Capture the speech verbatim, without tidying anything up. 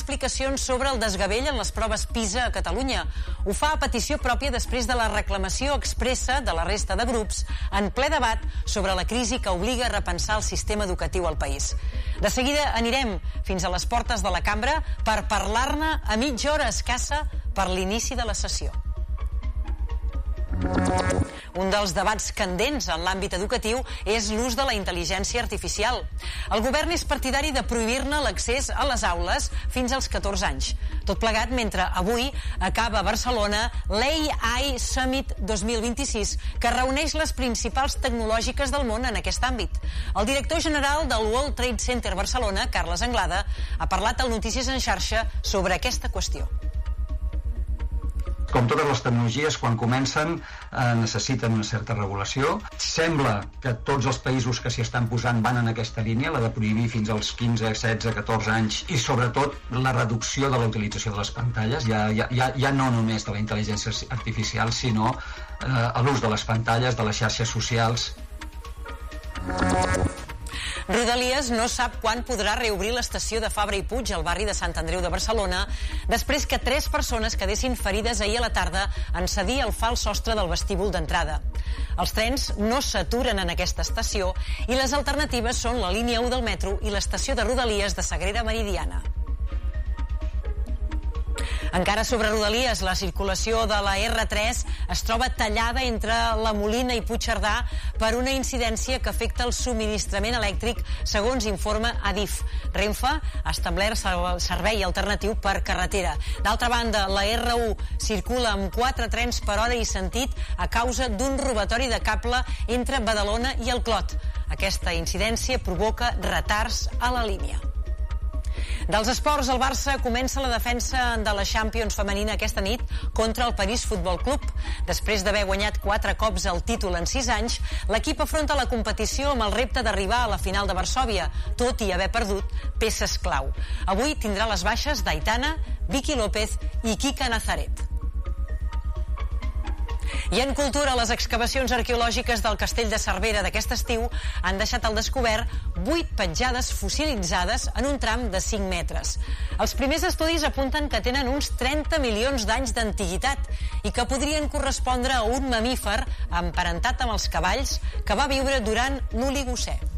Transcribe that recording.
explicacions sobre el desgavell en les proves PISA a Catalunya. Ho fa a petició pròpia després de la reclamació expressa de la resta de grups en ple debat sobre la crisi que obliga a repensar el sistema educatiu al país. De seguida anirem fins a les portes de la cambra per parlar-ne a mitja hora escassa per l'inici de la sessió. Un dels debats candents en l'àmbit educatiu és l'ús de la intel·ligència artificial. El govern és partidari de prohibir-ne l'accés a les aules fins als catorze anys. Tot plegat mentre avui acaba a Barcelona l'A I Summit dos mil vint-i-sis, que reuneix les principals tecnològiques del món en aquest àmbit. El director general del World Trade Center Barcelona, Carles Anglada, ha parlat al Notícies en xarxa sobre aquesta qüestió. Com totes les tecnologies, quan comencen eh, necessiten una certa regulació. Sembla que tots els països que s'hi estan posant van en aquesta línia, la de prohibir fins als quinze, setze, catorze anys, i sobretot la reducció de la utilització de les pantalles, ja, ja, ja, ja no només de la intel·ligència artificial, sinó eh, a l'ús de les pantalles, de les xarxes socials. Rodalies no sap quan podrà reobrir l'estació de Fabra i Puig al barri de Sant Andreu de Barcelona després que tres persones quedessin ferides ahir a la tarda en cedir el fals sostre del vestíbul d'entrada. Els trens no s'aturen en aquesta estació i les alternatives són la línia u del metro i l'estació de Rodalies de Sagrera Meridiana. Encara sobre Rodalies, la circulació de la erre tres es troba tallada entre la Molina i Puigcerdà per una incidència que afecta el subministrament elèctric, segons informa Adif. Renfe ha establert servei alternatiu per carretera. D'altra banda, la erre u circula amb quatre trens per hora i sentit a causa d'un robatori de cable entre Badalona i el Clot. Aquesta incidència provoca retards a la línia. Dels esports, el Barça comença la defensa de la Champions femenina aquesta nit contra el París Futbol Club. Després d'haver guanyat quatre cops el títol en sis anys, l'equip afronta la competició amb el repte d'arribar a la final de Varsòvia, tot i haver perdut peces clau. Avui tindrà les baixes d'Aitana, Vicky López i Kika Nazaret. I en cultura, les excavacions arqueològiques del castell de Cervera d'aquest estiu han deixat al descobert vuit petjades fossilitzades en un tram de cinc metres. Els primers estudis apunten que tenen uns trenta milions d'anys d'antiguitat i que podrien correspondre a un mamífer emparentat amb els cavalls que va viure durant l'Oligocè.